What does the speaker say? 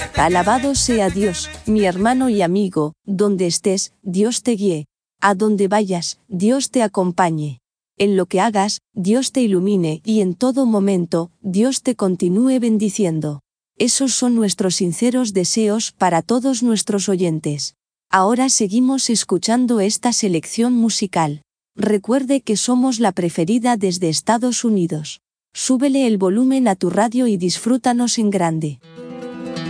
Alabado sea Dios, mi hermano y amigo, donde estés, Dios te guíe. A donde vayas, Dios te acompañe. En lo que hagas, Dios te ilumine y en todo momento, Dios te continúe bendiciendo. Esos son nuestros sinceros deseos para todos nuestros oyentes. Ahora seguimos escuchando esta selección musical. Recuerde que somos la preferida desde Estados Unidos. Súbele el volumen a tu radio y disfrútanos en grande.